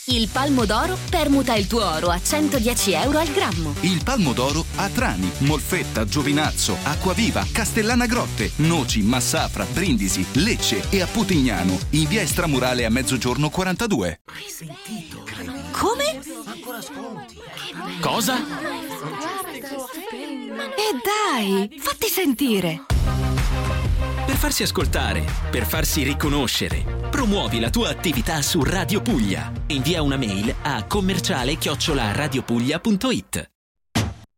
Il Palmo d'Oro permuta il tuo oro a 110 euro al grammo. Il Palmo d'Oro a Trani, Molfetta, Giovinazzo, Acquaviva, Castellana Grotte, Noci, Massafra, Brindisi, Lecce e a Putignano, in via Estramurale a mezzogiorno 42. Hai sentito? Come? Ancora sconti. Cosa? Dai, fatti sentire. Per farsi ascoltare, per farsi riconoscere, promuovi la tua attività su Radio Puglia. Invia una mail a commerciale@radiopuglia.it.